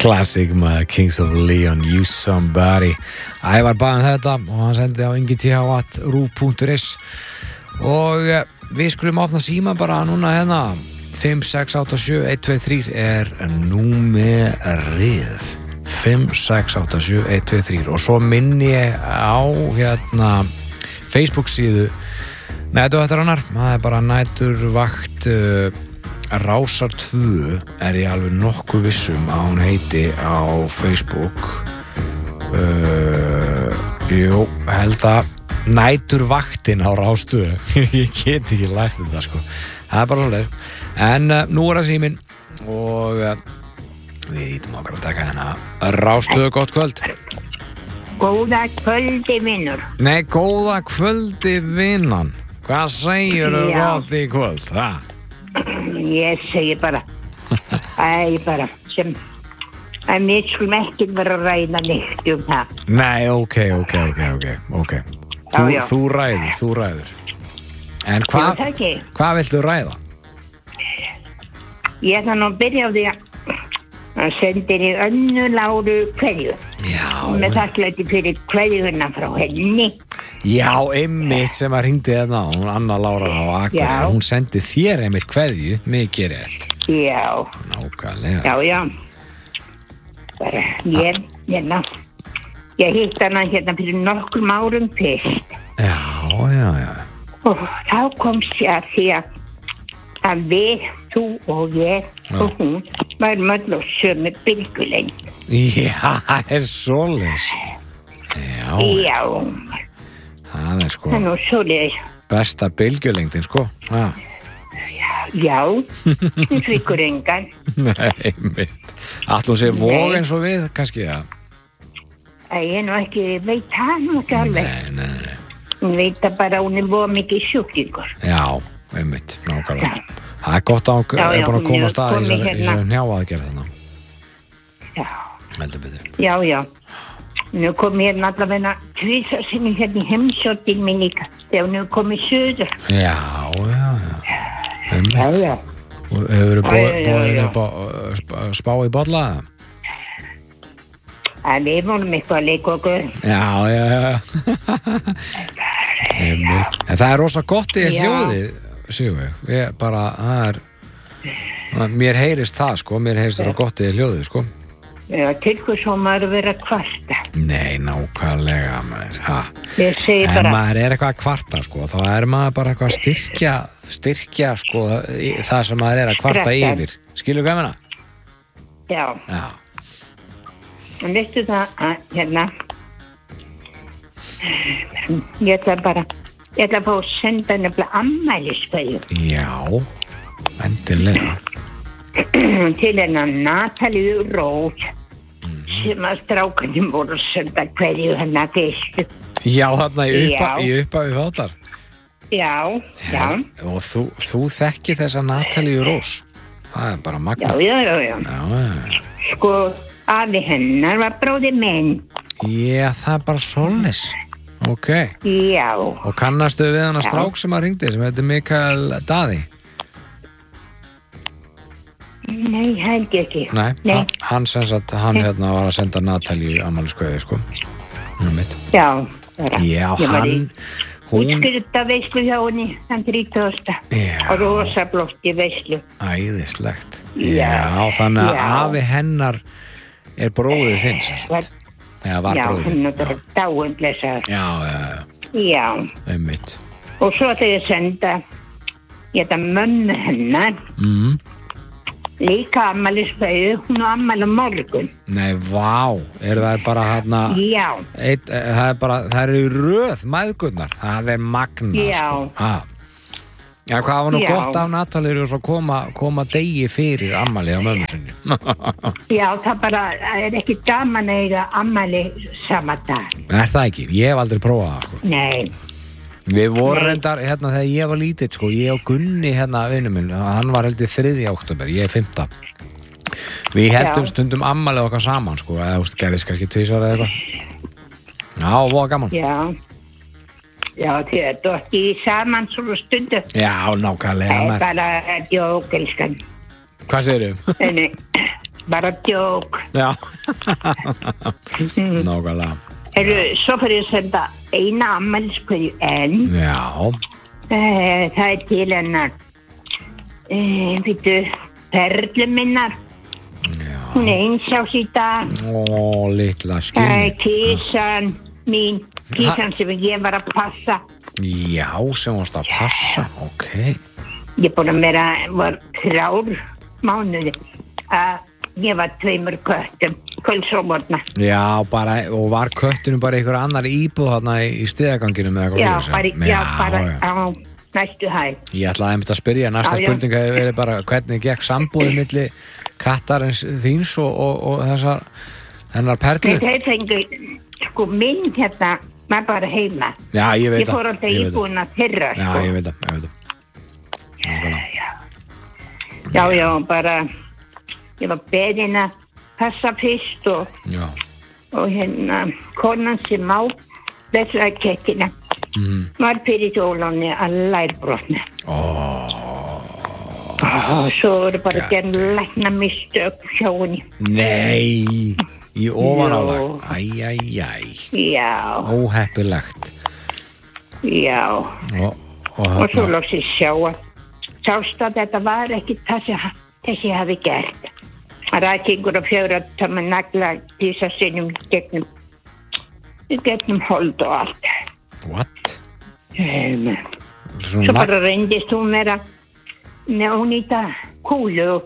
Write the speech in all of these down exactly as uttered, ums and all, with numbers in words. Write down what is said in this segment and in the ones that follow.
Classic maður, Kings of Leon, You Somebody. Ævar baði þetta og hann sendi á ingi t h at rúv punktur is og við skulum opna síma bara núna hérna. fimm sex átta sjö eitt tvö þrjú er númerið. fimm sex átta sjö eitt tvö þrjú og svo minni ég á hérna Facebook síðu Næturvaktarinnar. Það er bara næturvakt uh, Rásar tvö er ég alveg nokkuð vissum að hún heiti á Facebook. Uh, jú, held að Næturvaktin á Rás tvö. Ég get ekki lært þetta sko. Það er bara svoleiðis. En uh, nú er það síminn og uh, við ítum okkar að taka hérna Rás tvö, gott kvöld. Góða kvöldi, vinnur. Nei, góða kvöldi, vinnan. Hvað segir þú gott í kvöld, það? Ég segi bara, æ, bara, sem, að mér skulum ekki vera að ræða neitt um það. Nei, ok, ok, ok, ok, ok. Þú, Já, já. þú ræður, þú ræður. En hvað, Já, takk ég. hvað viltu ræða? Ég ætla nú að byrja á því að að sendir í Önnu Láru kveðju. Já. Hún er þakklæti fyrir kveðjuna frá henni. Já, einmitt sem að hringdi þarna, hún Anna Lára á Akureyri. Já. Hún sendi þér einmitt kveðju, mikið rétt. Já, Nákvæmlega. já, já. Bara, ég, hérna, ég hitt hana hérna fyrir nokkrum árum fyrst. Já, já, já. Og þá komst ég að því að að við, þú og ég og hún varum öll á sömu bylgjulengd. Já, það er svoleiðis. Já, Já, það er sko það er nú svoleiðis. besta bylgjulengdin, sko. Ha. Já, þú svíkur engan. Nei, einmitt. Ætlum sé vog eins og við, kannski, já. Að ég nú ekki veit það nú ekki alveg. Nei, nei, nei. Hún veit að bara hún er voða mikið sjúklingur. Já, einmitt, nákvæmlega. Það er gott að hún Já, er já, búin að hún koma er að stað í komin þessari hérna. þessari hnjáaðgerð þarna. Já, Heldur betur. já, já. Nú kom ég allavega tvisvar sinnum hérna í heimsóttin mín líka. Þegar hún er komið suður. Já, já, já. Einmitt. Já, já. Og hefur þú Já, já, já, búin já. upp á uh, sp- spá í bolla? Að við vorum eitthvað að leika okkur. Já, já, já. Einmitt. En það er rosa gott í Já. hljóði, Sigur. Ég bara, það er, mér heyrist það, sko. Mér heyrist það gott í hljóði, sko. Já, til hvers svo maður að vera að kvarta. Nei, nákvæmlega, maður. Ha. Ég segi En bara, maður er eitthvað að kvarta, sko. Þá er maður bara eitthvað að styrkja, styrkja, sko, í- það sem maður er að kvarta Kvarta. yfir. Skilur hvað ég meina? já, Já. en veistu það að, hérna, ég ætla bara, ég ætla að fá að senda nefnilega ammælisbæju Já, endilega. til hennar Natalíu Rós, sem að strákanum voru að senda hverju hennar fyrstu. Já, þarna í uppa, Já. í uppafi þáttar. Já, já, Og þú, þú þekkir þessa Natalíu Rós. Það er bara já, magna. já, já, já. Já, já. Sko, afi hennar var bróðir minn. Já, það er bara svoleiðis. Ok. Já, Og kannastu við hana Já. strák sem að ringdi, sem heitir Mikael Daði? nei, held ég ekki. Nei, Nei. Hann, hann sem sagt, hann hérna var að senda Natalíu ammæliskveði, sko. Nú mitt. Já, bara. Já, Ég var í hann, hún, útskrifta veislu hjá henni þann þrítugasta Já. og rosa blotti veislu. æðislegt. Já. Já, þannig að Já. afi hennar er bróðið þinn, sem sagt. Var, Já, var já, bróðið. hann er bara dáin blessaður. Já, já, já, Já, einmitt. og svo ætla ég að senda ég ætla mömmu hennar Mm. líka ammælisbæju, hún á ammæli á morgun. Nei, vá, er það bara hérna, Já, eitt, það er bara, það er í röð mæðgurnar, það er magna, Já. sko. Ha. Já, hvað var nú Já. gott af Natalíu og koma, koma degi fyrir ammæli á mömmu sinni. já, það bara er ekki gaman að eiga ammæli sama dag. Er það ekki? Ég hef aldrei prófað það, sko. Nei, Við vorum Nei. reyndar, hérna, þegar ég var lítill, sko, ég og Gunni, hérna, vinur minn, hann var heldur þriðja október, ég er fimmta. Við heldum Já. stundum ammælið okkar saman, sko, eða, þú veist, gerðist kannski tvisvar eða eitthvað. Já, voða gaman. já, já, þið er dotti saman svona stundu. Já, nákvæmlega, Það er maður. bara djók, elskan. Hvað segirðu? Nei, bara djók. Já. Nákvæmlega. Eru, svo fyrir að senda eina afmæliskveðju enn. Já. Eh, það er til hennar, eh, býtu, Perlu minnar. Já. Hún er einsás í dag. Ó, litla Það skilni. er kísan mín, kísan sem ég var að passa. Já, sem varst að passa, ok. Ég er búin að vera, var þrjár mánuði að ég var tveimur köttum, kvölds og morgna. Já, bara, og var köttunum bara einhver annar íbúð þarna í stigaganginum eða Já, eitthvað bara, svoleiðis? já, bara já. á næstu hæð. Ég ætlaði einmitt að spyrja, næsta Já, já. spurning hefði verið bara hvernig gekk sambúðið milli kattarins þíns og, og, og þessar hennar Perlu? Þeir fengu, sko, minn hérna, maður bara heima. Já, ég veit Ég það. fór alltaf ég veit það. íbúin að þeirra, Já, sko. ég veit það, ég veit það. Já, já, bara, ég var beðin að passa fyrst og, Já. og hérna, konan sem á þessari kettina Mhm. var fyrir jóláni að lærbrotna. Ó, Og svo voru bara gerð lækna mistök hjá henni. nei, í ofanálag. Jú. Æ, æ, æ, Já, óheppilegt. já. Og, og, Og svo þarna- loksins sjá að sást að þetta var ekki það sem ha- þessi hafi gert. Rækingur og fjögra tóma nagla dísa sinnum gegnum, gegnum hold og allt. What? Um, Svona svo nag- bara reyndist hún vera með ónýta kúlu og,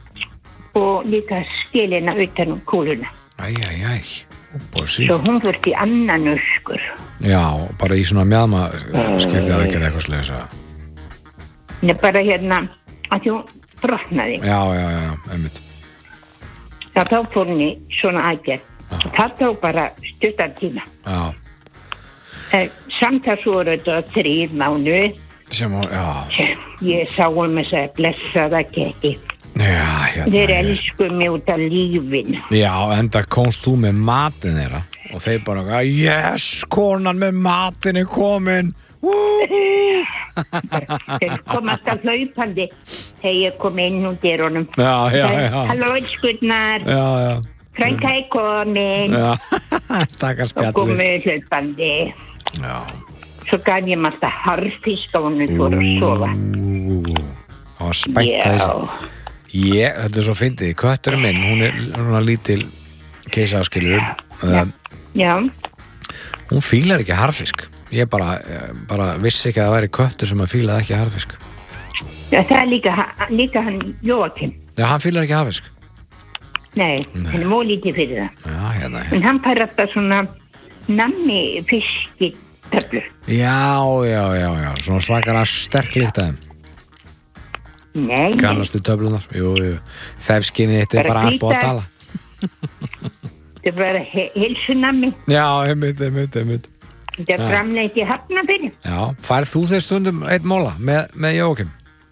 og líka skilina utan um kúluna. Æ, æ, æ, óbúsi. Svo hún þurfti annan öskur. Já, bara í svona mjadma skildi að ekki eitthvað slegis að... Nei, bara hérna að þú brotnaði. Já, já, já, já, einmitt. Já, þá fór hún í svona aðgerð. Það tók bara stuttan tíma. Já, Eh, Samtals voru þetta þrír mánuði. sem hún, já, Ég sá um þess að blessa það ketti. já, hérna. Þeir ég- elsku mig út af lífinu. Já, enda komst þú með matinn þeirra og þeir bara, yes, konan með matinn er komin. Woohoo! Þeir komast að hlaupandi þegar ég kom inn úr dyrunum. Já, já, já. Halló, elskurnar. Já, já. Frænka er komin. Já, takk að Og spjalli. komið hlaupandi. Já. Svo gaf ég maður þetta harfisk á hún fór að sofa. Ú, það var spænt þessi. Já. Ég, þetta er svo fyndið, kötturinn minn, hún er svona lítil keisaskilur. Um, Já. hún fílar ekki harfisk. Ég bara, eh, bara vissi ekki að það væri köttur sem að fílaði ekki harfisk. Já, það er líka, líka hann Jóakim. Já, hann fílar ekki harfisk. Nei, hann er mólítið fyrir það. Já, hérna, hérna. En hann fær alltaf svona nammi fiskitöflur. Já, já, já, já, svona svakara sterklíkt að þeim. Nei, nei. Kannastu töflunar? Jú, jú. Þefskinnið þetta er Bara bara að búa að hvítar. tala. Þetta er bara he heilsunammi. Já, einmitt, einmitt, einmitt. Þetta er Já. framleitt í Hafnarfirði. Já, færð þú þeir stundum eitt móla með, með Jókim?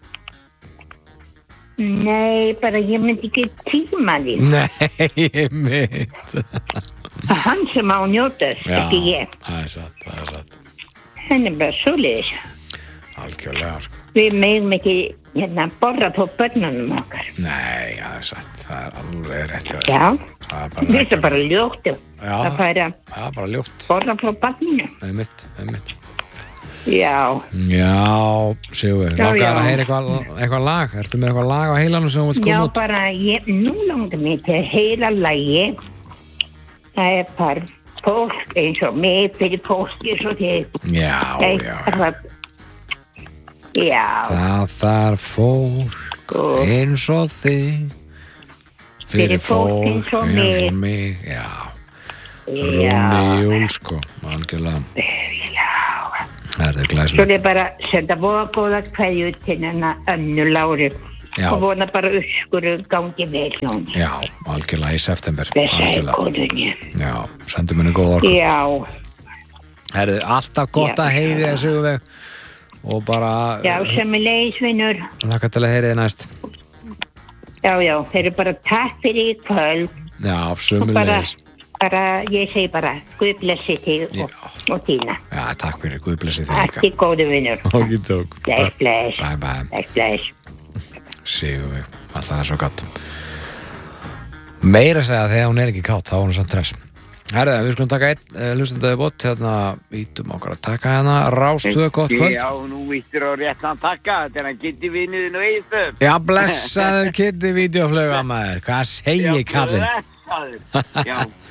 Nei, bara ég myndi ekki tíma því. Nei, einmitt. Það er hann sem á njótast, ekki ég. það er satt, það er satt. Hann er bara svoleiðis. Algjörlega, sko. Við megum ekki hérna borra på börnunum okkar. Nei, það er satt, það er alveg rétt hjá þér. Já, Það er bara þetta rétt er bara ljótt. Já. Það fær að Það er bara ljótt. borra på börnunum. Einmitt, einmitt. Já, Já, Sigur, Já, langar já. að heyra eitthvað, eitthvað lag? Ertu með eitthvað lag á heilanum sem þú vilt já koma út? bara ég, nú langar mig til að heyra lagi. Það er bara fólk eins og mig fyrir fólki svo til. Já, Nei, já, já. það- Já, Það þarf fólk Og- eins og þig fyrir fólk eins og mig. Já, Rúni já, Júl, sko, algjörlega. já. Það er Svo glæslegt. er bara að senda voða góða kveðju til hennar Önnu Láru. Já. Og vona bara uppskuru gangi vel hjá henni. Já, algjörlega í september. Þessari Algjörlega. konunni. Já, sendum henni góð orku. Já, Það er alltaf gott Já. að heyri það, Sigurveig. Og bara já, sömuleiðis vinnur. hlakka til að heyri þið næst. Já, já, þeir eru bara takk fyrir í kvöld. Já, Og bara, sömulegis. bara, ég segi bara, Guð blessi þig og, og tína. Já, takk fyrir, Guð blessi þig Allt líka. í góðu vinnur. Okki tók. Bless, bless. Bye, bye. Bless, bless. Sigurveig, alltaf það er svo gott. Meira að segja þegar hún er ekki kátt, þá er hún samt tress. Herðu, við skulum taka einn uh, hlustendaði bótt, hérna, vítum okkar að taka hérna, Rás tvö, gott kvöld. Já, nú vítur á réttan taka, þetta er hann Kitty vinnuðin og Egilsstöðum. Já, blessaður Kitty vídeofluga maður, hvað segir kallinn? Já, blessaður,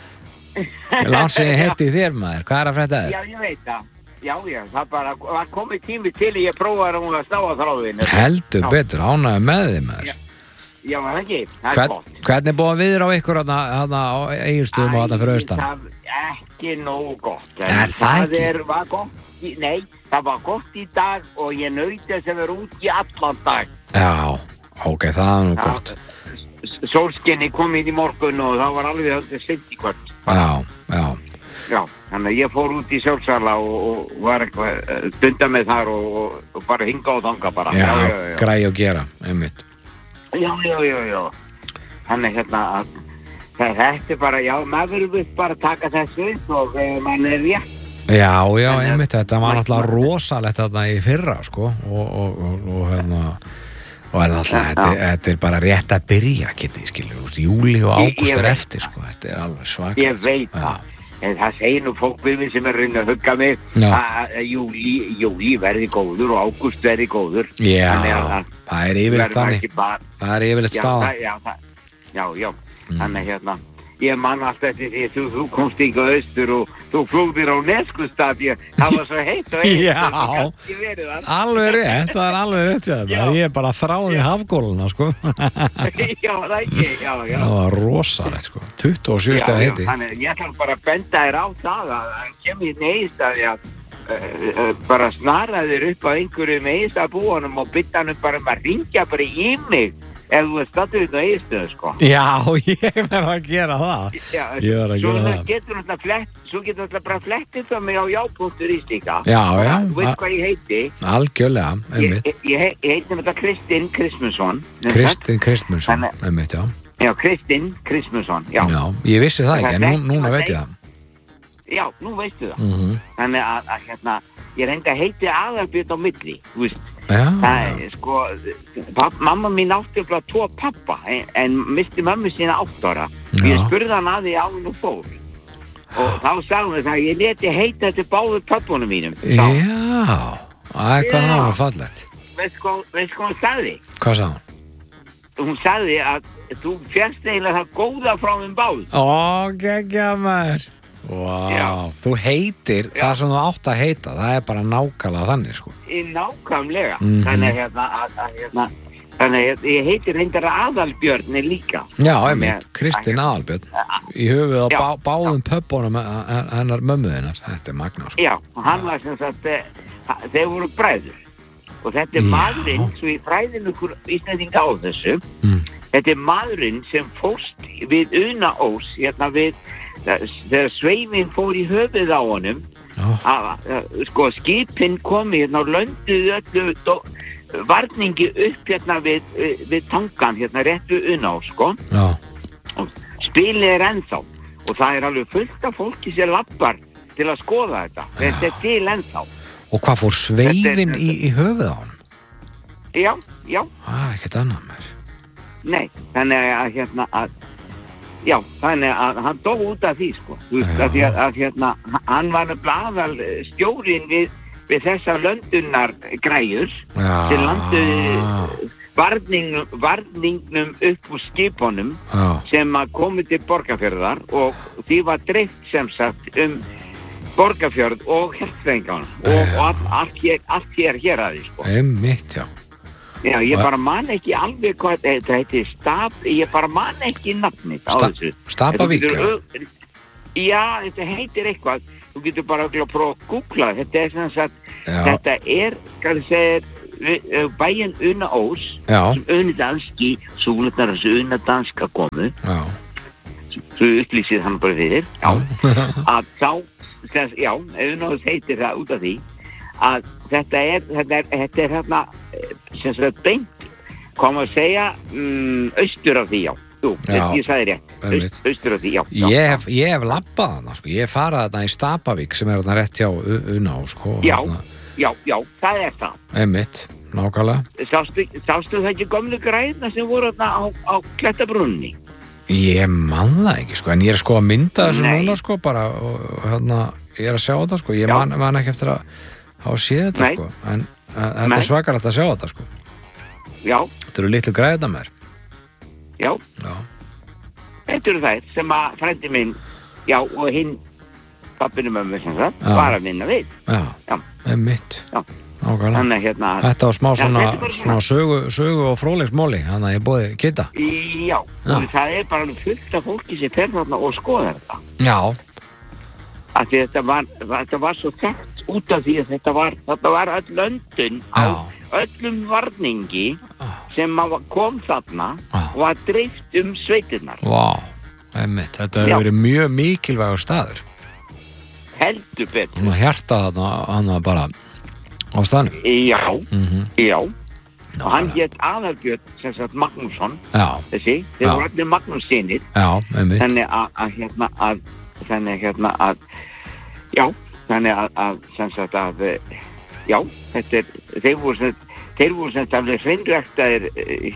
já. Langt sem ég heiti þér maður, hvað er að frétta þér? Já, ég veit það. Já, já, það bara var komið tími til ég prófaði að hún að stáða þráðin. Heldur betur, ánægðu með þig maður. Já. Já, það ekki, það er Hvern, gott. Hvernig er búið að viðra á ykkur hérna á Egilsstöðum og hérna fyrir austan? Það er ekki nógu gott. Er það ekki? Það er, var gott, í, nei, það var gott í dag og ég naut þess að vera út í allan dag. Já, ok, það er nú gott. Sólskinni kom inn í morgun og það var alveg þetta sent í kvöld. Já, já. Já, þannig að ég fór út í sjálfsala og, og var eitthvað stunda með þar og, og, og bara hinga og þanga bara. Já, já, já, já. Græja og gera, einmitt. Já, já, já, já. Þannig hérna að þetta er bara, já, maður vil bara taka þessu og uh, mann er rétt. Já, já, einmitt, þetta var náttúrulega rosalegt þarna í fyrra, sko, og, og, og, og hérna, og er náttúrulega, þetta, þetta er bara rétt að byrja, Kitty, skilju, júli og ágúst er eftir, sko, þetta er alveg svakast. Ég veit það. En það segir nú fólk við mig sem er reyna að hugga mig að júli, júli verði góður og ágúst verði góður. Já, að, það er yfirleitt þannig. Það er yfirleitt staða. Já, já, já, já. Mm. Þannig hérna, ég man alltaf eftir því þú, þú komst ekki á austur og þú flúðir á Neskustad, það var svo heitt og heitt. Já, alveg rétt, það er alveg rétt, já. Ég er bara þráði hafgóluna, sko. Já, það ekki, já, já. Það var rosalegt, sko, tuttugu og sjö stiga hiti. Þannig, ég ætla bara að benda þér á það að það kemur í Egilsstaði að uh, uh, bara snara þér upp á einhverjum Egilsstaðabúanum og bytta hann bara um að ringja bara í mig. Ef þú er stattur út á Egilsstöðum, sko. Já, ég verð að gera það. Já, ég verð að gera það. Svo getur náttúrulega flett, svo getur náttúrulega bara flettið það mig á já.is líka. Já, já. Þú veist hvað ég heiti? Algjörlega, einmitt. Ég, ég, ég heiti þetta Kristinn Kristmundsson. Kristinn Kristmundsson, einmitt, já. Já, Kristinn Kristmundsson, já. Já, ég vissi það ekki, en nú, núna veit ég það. Já, nú veistu það. Mm -hmm. Þannig að, að hérna, ég reyndi að heiti Aðalbjörn á milli, þú veist. Já, það er sko papp, mamma mín átti bara tvo pappa en, en misti mömmu sína átt ára og ég spurði hann að því á hún og fór og þá sagði hún það ég leti heita þetta báður pappunum mínum þá. Já, eitthvað það var fallegt. Veist hvað veist hvað hún sagði? Hvað sagði hún? Hún sagði að þú fjast eiginlega það góða frá þeim báð. Ó, geggja maður. Vá, wow. Þú heitir Já. Það sem þú átt að heita, það er bara nákvæmlega þannig, sko. Í nákvæmlega, mm -hmm. þannig hérna, að, að, hérna, þannig að ég heitir reyndar Aðalbjörni líka. Já, einmitt, Kristinn Aðalbjörn, í höfuð á bá, báðum pöppunum hennar mömmuðinnar, þetta er magna, sko. Já, hann var sem sagt, þeir voru bræður, og þetta er Já. maðurinn, svo ég fræðin ykkur Íslendinga á þessu, mm. þetta er maðurinn sem fórst við Unaós, hérna við, þegar sveifin fór í höfuð á honum oh. að, að, sko skipin komi hérna og lönduðu öllu do, varningi upp hérna við, við tangan hérna réttu unna á sko oh. og spilið er ennþá og það er alveg fullt af fólki sem lappar til að skoða þetta oh. þetta er til ennþá. Og hvað fór sveifin er, í, í höfuð á honum? Já, já Það er ekkert annað mér. Nei, þannig að hérna að Já, þannig að hann dó út af því, sko. Þú veist, að, að, að hérna, hann var aðal stjórinn við, við þessa löndunar græjur sem landuði varning, varningnum upp úr skipunum Já. Sem að komið til Borgarfjörðar og því var dreift sem sagt um Borgarfjörð og Hjaltvegingan og, og all, allt hér, allt hér hér að því, sko. Einmitt, já. Já, ég bara man ekki alveg hvað þetta heitir Stap, ég bara man ekki nafnið á Sta, þessu. Stapavík, já. Já, þetta heitir eitthvað, þú getur bara að prófa að googla, þetta er sem sagt, þetta er, hvað það segir, bæinn Unaós, sem unadanski, súlutnar þessu unadanska komu, já. Svo upplýsið hann bara fyrir, já, að þá, sem, já, Unaós heitir það út af því, að þetta er, þetta er, þetta er hérna, sem sagt beint, kom að segja, um, austur af því, já. Jú, ég sagði rétt, Aust, austur af því, já. já ég hef, ég hef labbað þarna, sko, ég hef farað þarna í Stapavík sem er þarna rétt hjá Unaós, sko. Já, þarna. já, já, það er það. Einmitt, nákvæmlega. Sástu, sástu það ekki gömlu græðna sem voru þarna á, á Klettabrunni? Ég man það ekki, sko, en ég er sko að mynda þessu Nei. núna, sko, bara, og hérna, ég er að sjá þetta, sko, ég Já. man, man ekki eftir að hafa séð þetta, Nei. sko, en uh, þetta Nei. er svakalegt að sjá þetta, sko. Já, Þetta eru litlu græðina mér. já, Já. þetta eru þær sem að frændi minn, já, og hinn pappinu mömmu sem það, Já. var að vinna við. Já, Já. einmitt. Já. Nákvæmlega. Þannig að hérna, Þetta var smá Já, svona, þetta er bara svona sögu, sögu og fróðleiksmóli, þannig að ég bóði Kitta. já, Já. og það er bara alveg fullt af fólki sem fer þarna og skoða þetta. Já, Af því þetta var, þetta var svo þekkt út af því að þetta var, þetta var öll löndun á Já. öllum varningi sem að kom þarna Já. og var dreift um sveitirnar. vá, einmitt. Þetta Já. hefur verið mjög mikilvægur staður. Heldur betur. Svona hjarta þarna, hann bara á staðnum. Já, Mhm. já. Og hann Nákvæmlega. hétt Aðalbjörn, sem sagt Magnússon, Já, þessi, þeir Já. voru allir Magnússynir, já, einmitt. þannig að, að hérna að, þannig hérna að, já, þannig að, að sem sagt að, eh, já, þetta er, þeir voru sem, þeir voru sem sagt alveg hreinræktaðir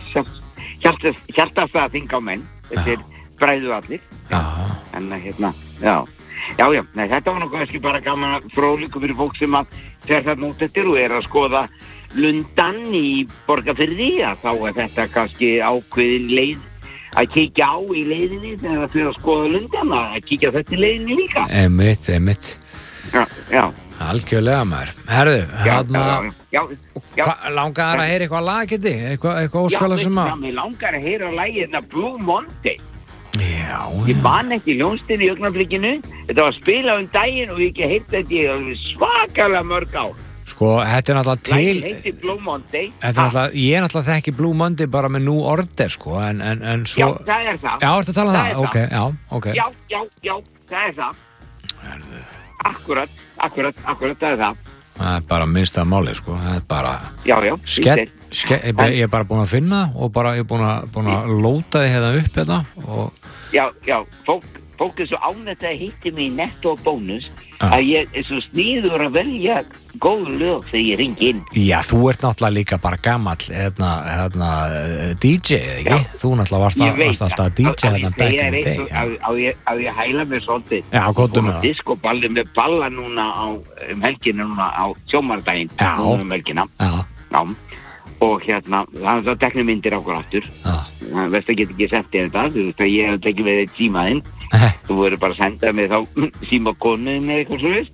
hjartastæða þing á menn, þetta er bræðu allir, Já, en að hérna, já, já, já, nei, þetta var nú kannski bara gaman að fróðleikum fyrir fólk sem að fer þarna út eftir og er að skoða lundan í Borgarfirði, að þá er þetta kannski ákveðin leið að kíkja á í leiðinni þegar það fyrir að skoða lundan, að kíkja þetta í leiðinni líka. einmitt, einmitt. Já, já, Algjörlega maður. Herðu, já, hérna, já, já, já. hva- langar að heyra eitthvað lag, Kitti? Eitthvað, eitthvað óskala sem Já, að... mér langar að heyra lægirna Blue Monday. Já, Ég já. man ekki hljónstinni í augnablikinu, þetta var spilað um daginn og ég ekki heilt þetta í alveg svakalega mörg ár. Sko, þetta er náttúrulega til... Lægir heitir Blue Monday. Þetta er náttúrulega, ég er náttúrulega þekki Blue Monday bara með New Order, sko, en, en, en Já, svo... það er það. Já, ertu að tala um Það það? er Ok, það. já, ok. Já, já, já, það er það. Akkurat, akkurat, akkurat, það er það. Það er bara minnstað máli, sko. Það er bara... Já, já, Skell, víst er. skell, ég, ég er bara búin að finna og bara, ég er búin að, búin að lóta þið hérna upp þetta og... Já, já, fólk, fólk er svo ánægt að hitti mig í Netto og Bónus Já. að ég er svo sníður að velja góð lög þegar ég ringi inn. Já, þú ert náttúrulega líka bara gamall, hérna, hérna, eh, D J, ekki? Já. Þú náttúrulega varst, Ég að, veit varst alltaf D J hérna back in the day. Á, Já, á, ég, á ég hæla mér svolítið. Já, komdu með það. Diskoballi með balla núna á um helgina núna á sjómardaginn. Já. Núna um helgina. já, Já. Og hérna, það er það teknir myndir á okkur aftur. já. Það veist að geta ekki sett þér þetta. Þú veist að ég hef tekið við eitt símaðinn. Nei, Þú verður bara að senda mig þá síma konuðin eða eitthvað svo veist.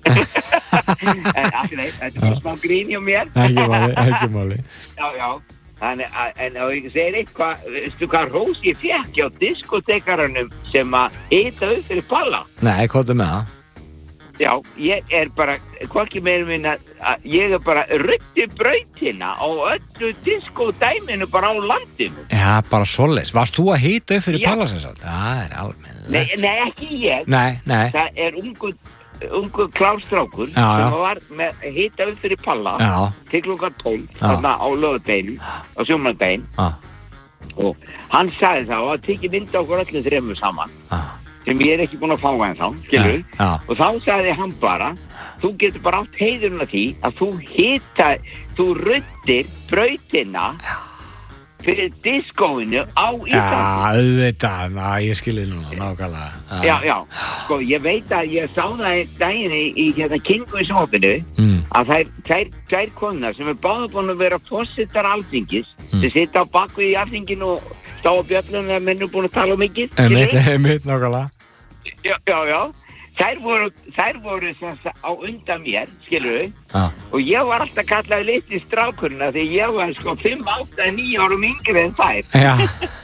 En allir nei, þetta er bara smá grín hjá mér. ekki máli, ekki máli. Já, já. Þannig að, en ef ég segir eitthvað, veistu hvað rós ég fekk hjá diskotekarunum sem að hita upp fyrir palla? Nei, komdu með það. Já, ég er bara, hvað ekki meira minna, að ég er bara rutti brautina á öllu diskodæminu bara á landinu. Já, bara svoleiðis. Varst þú að hýta upp fyrir Já. Pallasessal? Það er alveg... Nei, nei, ekki ég. Nei, nei. Það er ungu, ungu klárstrákur Já, já. sem var með hita upp fyrir palla Já, til klukkan tólf, Já. þarna á lögadeginu, á sjómardaginn, já, og hann sagði það og að tekið mynda okkur öllu þremur saman. já. Sem ég er ekki búin að fá ennþá, skilur. Nei, já. Og þá sagði hann bara, þú getur bara átt heiðurinn af því að þú hita, þú ruddir brautina fyrir diskóinu á Já, Íslandi. auðvitað, ná, ég skilði núna, nákvæmlega. Já, já, sko, ég veit að ég sá það einn daginn í, í hérna Kingu í sjónvarpinu Mm. að þær, þær, þær konar sem er báða búin að vera fórsetar alþingis, Mm. sem sita á bakvið í alþinginu og stá á bjöllunum að menn er búin að tala mikið, Einmitt, skilurðu? einmitt, nákvæmlega. Já, já, já. Þær voru, þær voru sem sagt á undan mér, skilur við, Já, og ég var alltaf kallaði litli strákurina því ég var sko fimm, átta, níu árum yngri en þær. já,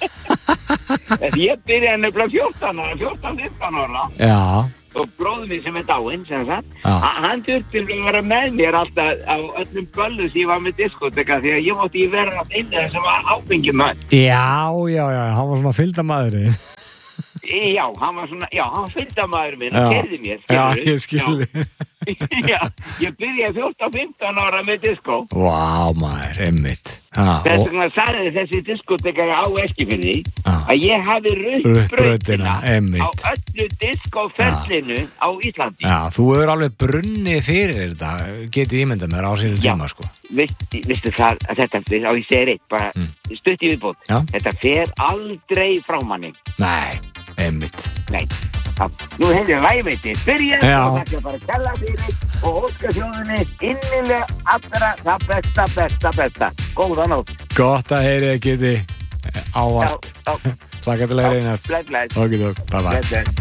En ég byrjaði nefnilega fjórtán ára, fjórtán, fimmtán ára, já, og bróður minn sem er dáinn, sem sagt, Já. ha- hann þurfti að vera með mér alltaf á öllum böllum sem ég var með diskoteka því að ég mátti í vera alltaf inn þegar sem var áfengjumönd. já, já, já, hann var svona fylgdamaðurinn. Já, hann var svona, já, hann fylgdamaður minn Já. og kerði mér, Já, skilurðu. ég skilði. Já, já, ég byrjaði fjórtán, fimmtán ára með disko. Vá, maður, einmitt. Já, Þess og- vegna sagði þessi diskotekari á Eskifirði Já. að ég hafi Rutt rutt brautina, brautina einmitt. á öllu diskóferlinu á Íslandi. Já, þú hefur alveg brunnið fyrir þetta, getið ímyndað mér á sínum Já. tíma, sko. Vist, vistu það að þetta, á ég segir eitt, bara Mm. stutt í viðbót. Já. Þetta fer aldrei frá manni. Nei, einmitt. Nei. Það, nú hefur lægveitið byrjað Já. og það er bara að kalla fyrir og óska þjóðinni innilega allra það besta, besta, besta. Góða nótt. Gott að heyri að geti ávallt. Já, já. Slaka til að reynast. Bless, bless. Ok, bye bye. Bless, bless.